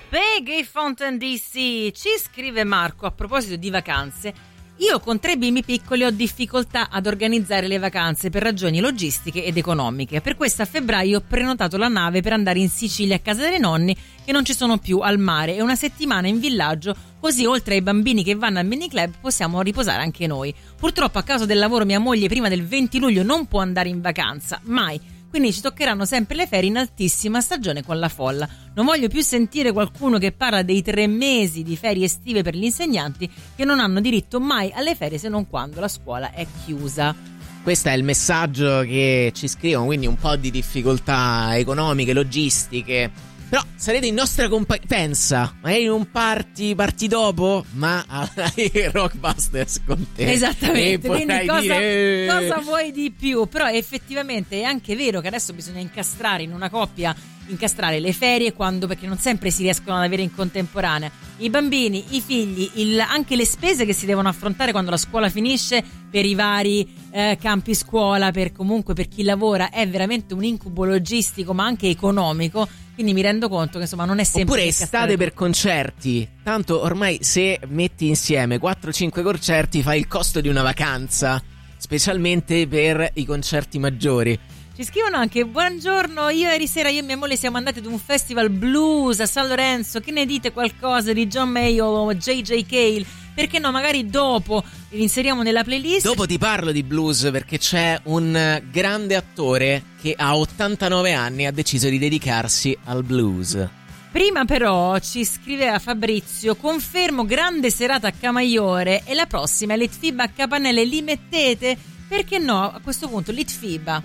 Peggy Fountain DC. Ci scrive Marco a proposito di vacanze: io con 3 bimbi piccoli ho difficoltà ad organizzare le vacanze per ragioni logistiche ed economiche. Per questo a febbraio ho prenotato la nave per andare in Sicilia a casa dei nonni che non ci sono più al mare e una settimana in villaggio, così oltre ai bambini che vanno al mini club possiamo riposare anche noi. Purtroppo a causa del lavoro mia moglie prima del 20 luglio non può andare in vacanza, mai. Quindi ci toccheranno sempre le ferie in altissima stagione con la folla. Non voglio più sentire qualcuno che parla dei 3 mesi di ferie estive per gli insegnanti che non hanno diritto mai alle ferie se non quando la scuola è chiusa. Questo è il messaggio che ci scrivono, quindi un po' di difficoltà economiche, logistiche. Però sarete in nostra compagnia. Pensa, magari in un party dopo, ma ai Rockbusters con te. Esattamente, quindi cosa vuoi di più? Però effettivamente è anche vero che adesso bisogna incastrare in una coppia, incastrare le ferie perché non sempre si riescono ad avere in contemporanea i bambini, i figli, anche le spese che si devono affrontare quando la scuola finisce per i vari campi scuola, per chi lavora è veramente un incubo logistico ma anche economico. Quindi mi rendo conto che insomma non è semplice. Oppure estate per concerti. Tanto ormai se metti insieme 4-5 concerti fai il costo di una vacanza, specialmente per i concerti maggiori. Ci scrivono anche: buongiorno, ieri sera io e mia moglie siamo andati ad un festival blues a San Lorenzo, che ne dite qualcosa di John Mayer o J.J. Cale? Perché no, magari dopo li inseriamo nella playlist. Dopo ti parlo di blues perché c'è un grande attore che a 89 anni ha deciso di dedicarsi al blues. Prima però ci scriveva Fabrizio: confermo, grande serata a Camaiore e la prossima è Litfiba a Capanelle, li mettete? Perché no, a questo punto Litfiba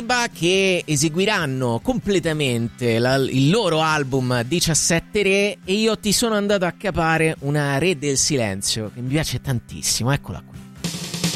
che eseguiranno completamente il loro album 17 Re, e io ti sono andato a capare una Re del silenzio che mi piace tantissimo, eccola qua.